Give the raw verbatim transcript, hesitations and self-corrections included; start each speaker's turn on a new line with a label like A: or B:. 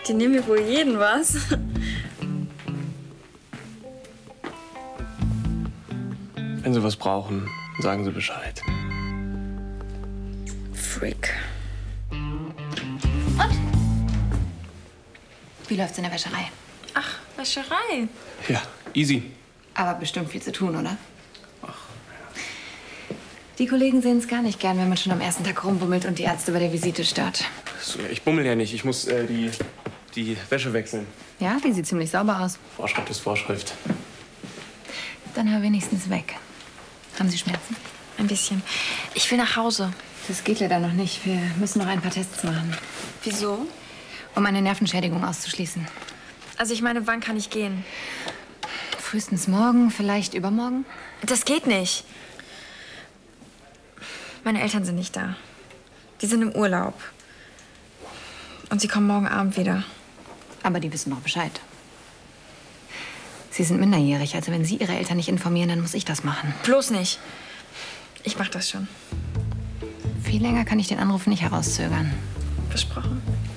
A: Die nehmen mir wohl jeden was.
B: Wenn Sie was brauchen, sagen Sie Bescheid.
A: Freak.
C: Und? Wie läuft's in der Wäscherei?
A: Ach, Wäscherei.
B: Ja, easy.
C: Aber bestimmt viel zu tun, oder? Ach, ja. Die Kollegen sehen es gar nicht gern, wenn man schon am ersten Tag rumbummelt und die Ärzte bei der Visite stört.
B: So, ich bummel ja nicht. Ich muss äh, die, die Wäsche wechseln.
C: Ja, die sieht ziemlich sauber aus.
B: Vorschrift ist Vorschrift.
C: Dann hör wenigstens weg. Haben Sie Schmerzen?
A: Ein bisschen. Ich will nach Hause.
C: Das geht leider noch nicht. Wir müssen noch ein paar Tests machen.
A: Wieso?
C: Um eine Nervenschädigung auszuschließen.
A: Also ich meine, wann kann ich gehen?
C: Frühestens morgen, vielleicht übermorgen?
A: Das geht nicht. Meine Eltern sind nicht da. Die sind im Urlaub. Und sie kommen morgen Abend wieder.
C: Aber die wissen doch Bescheid. Sie sind minderjährig, also wenn Sie Ihre Eltern nicht informieren, dann muss ich das machen.
A: Bloß nicht. Ich mach das schon.
C: Viel länger kann ich den Anruf nicht herauszögern.
A: Versprochen.